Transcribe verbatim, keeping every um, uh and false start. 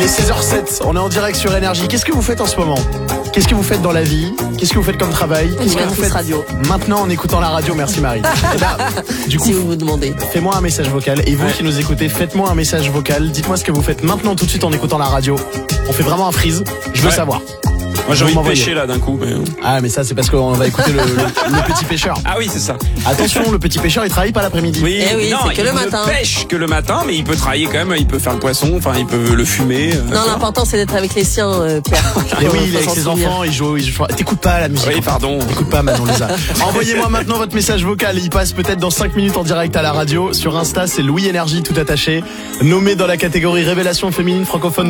est seize heures sept, on est en direct sur Énergie. Qu'est-ce que vous faites en ce moment ? Qu'est-ce que vous faites dans la vie ? Qu'est-ce que vous faites comme travail ? Qu'est-ce que vous faites radio. maintenant en écoutant la radio ? Merci Marie. Eh ben, du coup, si vous vous demandez. Fais-moi un message vocal. Et vous ouais. qui nous écoutez, faites-moi un message vocal. Dites-moi ce que vous faites maintenant tout de suite en écoutant la radio. On fait vraiment un freeze. Je veux ouais. savoir. Moi j'ai envie de pêcher là d'un coup. Mais... Ah mais ça c'est parce qu'on va écouter le, le, le petit pêcheur. Ah oui c'est ça. Attention, le petit pêcheur il travaille pas l'après-midi. Oui, eh oui non, c'est que le matin. Il ne pêche que le matin, mais il peut travailler quand même. Il peut faire le poisson, enfin il peut le fumer. Non, l'important c'est d'être avec les siens, euh, Pierre. Et oui, il est avec ses enfants, il joue, il joue. T'écoutes pas la musique. Oui pardon. T'écoutes pas Manon Lisa. Envoyez-moi maintenant votre message vocal. Il passe peut-être dans cinq minutes en direct à la radio. Sur Insta c'est Louis Énergie tout attaché, nommé dans la catégorie révélation féminine francophone